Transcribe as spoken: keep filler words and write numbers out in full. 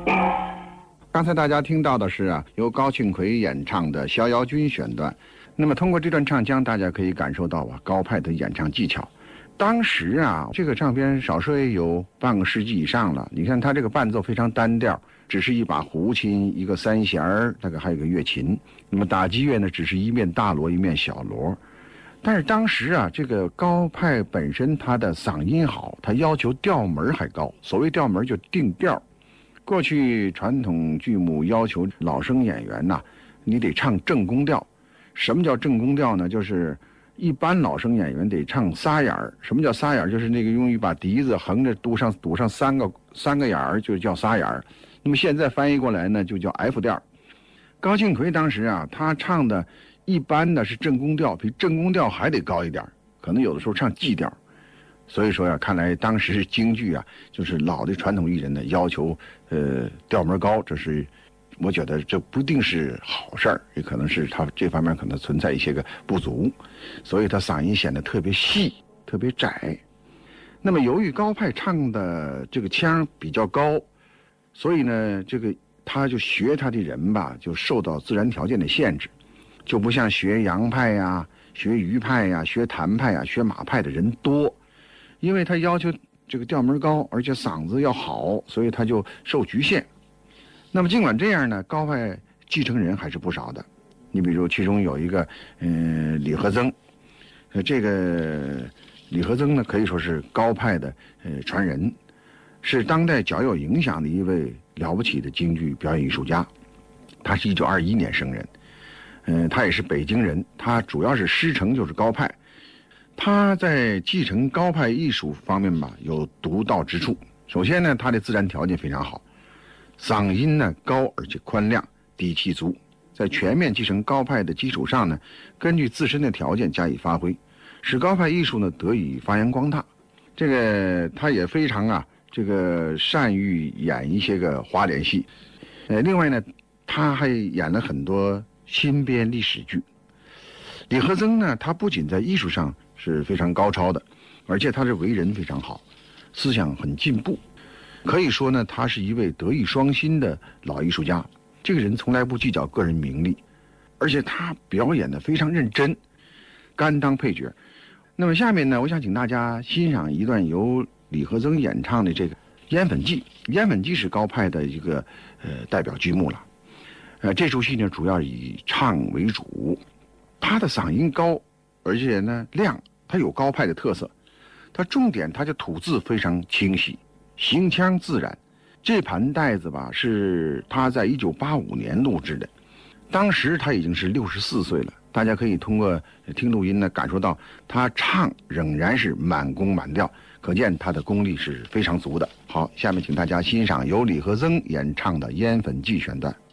刚才大家听到的是啊，由高庆奎演唱的《逍遥君》选段。那么通过这段唱腔，大家可以感受到啊，高派的演唱技巧。当时啊，这个唱片少说也有半个世纪以上了。你看他这个伴奏非常单调，只是一把胡琴，一个三弦儿，大概还有一个乐琴。那么打击乐呢，只是一面大锣，一面小锣。但是当时啊，这个高派本身他的嗓音好，他要求调门还高。所谓调门就定调。过去传统剧目要求老生演员呐、啊，你得唱正宫调。什么叫正宫调呢？就是一般老生演员得唱仨眼儿。什么叫仨眼儿？就是那个用一把笛子横着堵上堵上三个三个眼儿，就叫仨眼儿。那么现在翻译过来呢，就叫 F 调。高庆奎当时啊，他唱的一般的是正宫调，比正宫调还得高一点，可能有的时候唱 G 调。所以说呀、啊，看来当时京剧啊，就是老的传统艺人呢要求，呃，调门高，这是我觉得这不一定是好事儿，也可能是他这方面可能存在一些个不足，所以他嗓音显得特别细，特别窄。那么由于高派唱的这个腔比较高，所以呢，这个他就学他的人吧，就受到自然条件的限制，就不像学杨派呀、学余派呀、学谭派呀、学马派的人多。因为他要求这个调门高，而且嗓子要好，所以他就受局限。那么尽管这样呢，高派继承人还是不少的。你比如其中有一个，嗯、呃，李和曾，呃，这个李和曾呢可以说是高派的呃传人，是当代较有影响的一位了不起的京剧表演艺术家。他是一九二一年生人，嗯、呃，他也是北京人，他主要是师承就是高派。他在继承高派艺术方面吧，有独到之处。首先呢，他的自然条件非常好，嗓音呢高而且宽亮，底气足。在全面继承高派的基础上呢，根据自身的条件加以发挥，使高派艺术呢得以发扬光大。这个他也非常啊，这个善于演一些个花脸戏。呃，另外呢，他还演了很多新编历史剧。李和曾呢，他不仅在艺术上是非常高超的，而且他是为人非常好，思想很进步，可以说呢，他是一位德艺双馨的老艺术家。这个人从来不计较个人名利，而且他表演的非常认真，甘当配角。那么下面呢，我想请大家欣赏一段由李和曾演唱的这个《烟粉记》。《烟粉记》是高派的一个呃代表剧目了。呃，这出戏呢，主要以唱为主，他的嗓音高。而且呢，亮，它有高派的特色，它重点它就吐字非常清晰，行腔自然。这盘带子吧，是他在一九八五年录制的，当时他已经是六十四岁了。大家可以通过听录音呢，感受到他唱仍然是满弓满调，可见他的功力是非常足的。好，下面请大家欣赏由李和曾演唱的《烟粉记》选段。